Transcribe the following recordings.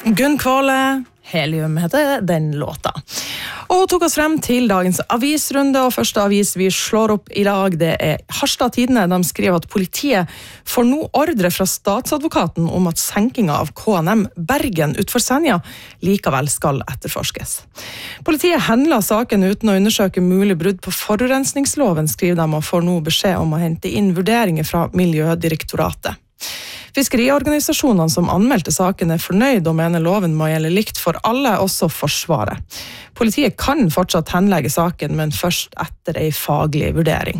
Gunn Kvale, Helium heter den låta. Og tok oss frem til dagens avisrunde, og første avis vi slår opp i dag, det Harstad Tidende. De skriver at politiet får nå ordre fra statsadvokaten om at senkinga av KNM Bergen utenfor Senja likevel skal etterforskes. Politiet henla saken uten å undersøke mulig brudd på forurensningsloven, skriver de, og får nå beskjed om å hente inn vurderinger fra Miljødirektoratet. Fiskeriorganisasjonene som anmeldte saken fornøyd og mener loven må gjelde likt for alle, også Forsvaret. Politiet kan fortsatt henlegge saken, men først etter en faglig vurdering.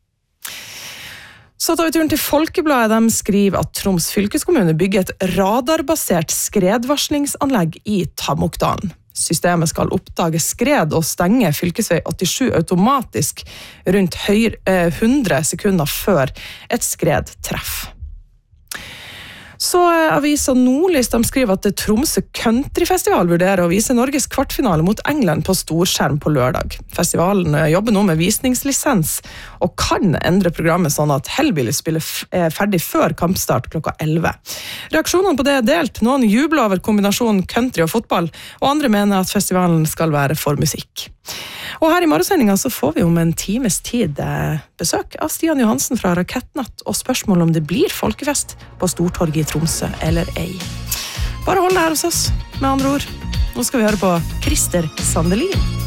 Så tar vi turen til Folkebladet. De skriver at Troms fylkeskommune bygger et radarbasert skredvarslingsanlegg i Tamokdalen. Systemet skal oppdage skred og stenge fylkesvei 87 automatisk rundt 100 sekunder før et skred treffer. Så avisa Nordlys, de skriver at Tromsø Countryfestival vurderer å vise Norges kvartfinale mot England på storskjerm på lørdag. Festivalen jobber nå med visningslisens og kan endre programmet sånn at Hellbilly spiller ferdig før kampstart klokka 11. Reaksjonene på det delt. Noen jubler over kombinasjonen country og fotball, og andre mener at festivalen skal være for musikk. Og her i morgensendingen så får vi om en times tid besøk av Stian Johansen fra Rakettnatt og spørsmål om det blir folkefest på Stortorget i Tromsø eller ei. Bare hold det her hos oss, med andre ord. Nå skal vi høre på Christer Sandelin.